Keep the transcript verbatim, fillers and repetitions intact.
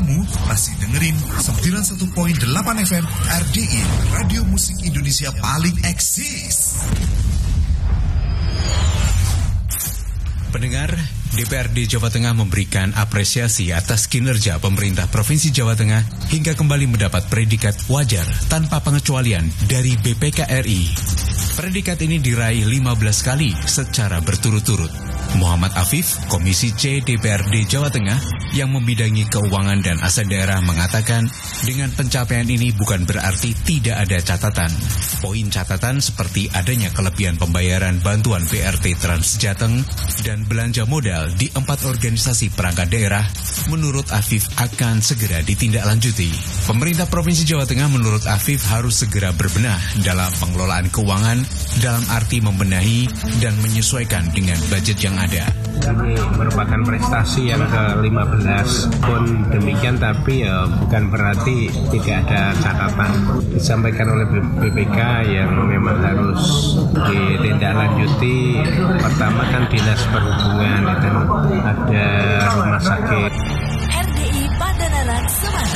Kamu masih dengerin sembilan puluh satu koma delapan F M R D I, Radio Musik Indonesia paling eksis. Pendengar, D P R D Jawa Tengah memberikan apresiasi atas kinerja pemerintah Provinsi Jawa Tengah hingga kembali mendapat predikat wajar tanpa pengecualian dari B P K R I. Predikat ini diraih lima belas kali secara berturut-turut. Muhammad Afif, Komisi C D P R D Jawa Tengah yang membidangi keuangan dan aset daerah mengatakan dengan pencapaian ini bukan berarti tidak ada catatan. Poin catatan seperti adanya kelebihan pembayaran bantuan B R T Trans Jateng dan belanja modal di empat organisasi perangkat daerah menurut Afif akan segera ditindaklanjuti. Pemerintah Provinsi Jawa Tengah menurut Afif harus segera berbenah dalam pengelolaan keuangan dalam arti membenahi dan menyesuaikan dengan budget yang ada. Ini merupakan prestasi yang ke lima belas pun demikian, tapi ya bukan berarti tidak ada catatan disampaikan oleh B P K yang memang harus ditindaklanjuti. Pertama kan dinas perhubungan, itu ada rumah sakit. R D I Pandanaran Semarang.